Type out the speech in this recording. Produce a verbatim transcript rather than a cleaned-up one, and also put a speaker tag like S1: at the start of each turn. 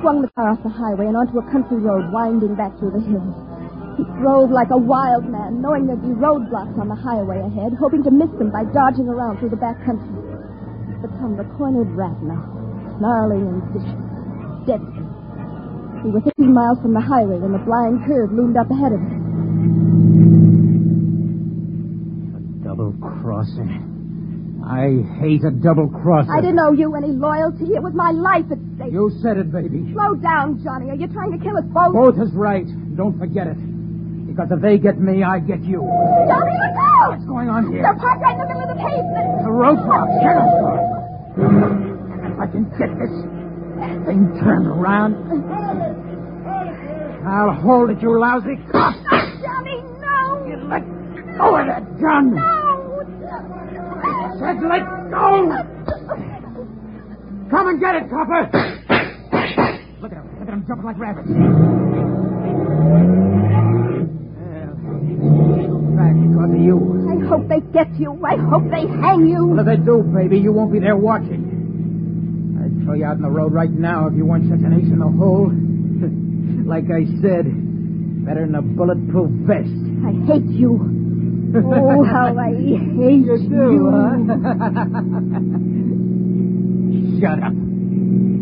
S1: swung the car off the highway and onto a country road winding back through the hills. He drove like a wild man, knowing there'd be roadblocks on the highway ahead, hoping to miss them by dodging around through the back country. But Tom, the cornered rat now, snarling and vicious, deadly. We were fifteen miles from the highway when the blind curve loomed up ahead of us.
S2: A double crossing. I hate a double crosser.
S1: I didn't owe you any loyalty. It was my life at stake.
S2: You said it, baby.
S1: Slow down, Johnny. Are you trying to kill us both?
S2: Both is right. Don't forget it. Because if they get me, I get you.
S1: Johnny, look out!
S2: What's going on here?
S1: They're parked right in the middle of the pavement.
S2: The roadblock. Shut up. If I can get this thing turned around, I'll hold it, you lousy cop.
S1: Johnny, no!
S2: You let go of that gun.
S1: No!
S2: I said let go. Come and get it, copper. Look at him. Look at him jumping like rabbits. Back because of you.
S1: I hope they get you. I hope they hang you.
S2: Well, if they do, baby, you won't be there watching. I'd throw you out in the road right now if you weren't such an ace in the hole. Like I said, better than a bulletproof vest.
S1: I hate you. Oh, how I hate you.
S2: You do, huh? Shut up.